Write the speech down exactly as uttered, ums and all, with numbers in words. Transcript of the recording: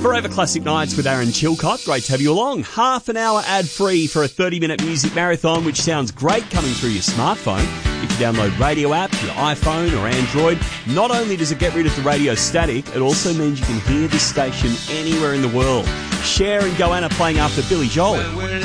Forever Classic Nights with Aaron Chilcott. Great to have you along. Half an hour ad-free for a thirty-minute music marathon, which sounds great coming through your smartphone. If you download Radio app, your iPhone or Android, not only does it get rid of the radio static, it also means you can hear this station anywhere in the world. Cher and Goanna playing after Billy Joel. Well,